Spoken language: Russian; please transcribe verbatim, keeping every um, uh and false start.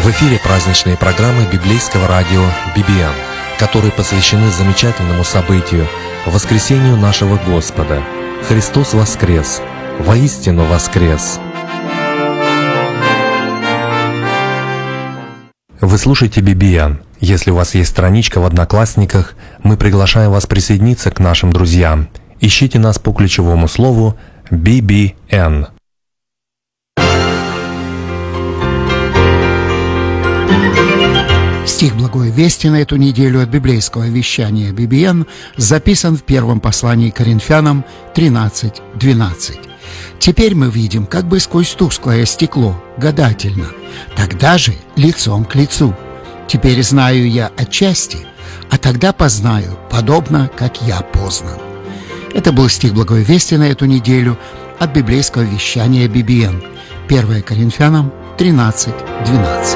В эфире праздничные программы библейского радио би би эн, которые посвящены замечательному событию – воскресению нашего Господа. Христос воскрес! Воистину воскрес! Вы слушаете би би эн. Если у вас есть страничка в Одноклассниках, мы приглашаем вас присоединиться к нашим друзьям. Ищите нас по ключевому слову би би эн. Стих «Благой вести» на эту неделю от библейского вещания би би эн записан в первом послании к Коринфянам тринадцать двенадцать. «Теперь мы видим как бы сквозь тусклое стекло, гадательно, тогда же лицом к лицу. Теперь знаю я отчасти, а тогда познаю, подобно, как я познан». Это был стих «Благой вести» на эту неделю от библейского вещания би би эн. первое Коринфянам тринадцать двенадцать.